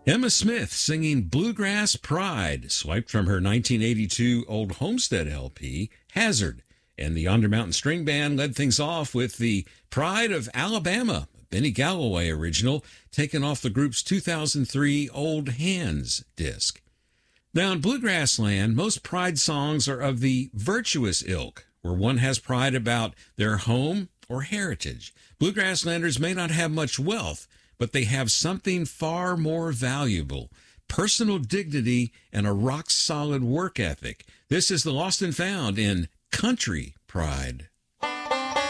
Emma Smith singing Bluegrass Pride, swiped from her 1982 Old Homestead LP, Hazard. And the Yonder Mountain String Band led things off with the Pride of Alabama, Benny Galloway original, taken off the group's 2003 Old Hands disc. Now, in Bluegrass land, most pride songs are of the virtuous ilk, where one has pride about their home or heritage. Bluegrasslanders may not have much wealth, but they have something far more valuable: personal dignity and a rock-solid work ethic. This is the lost and found in Country Pride.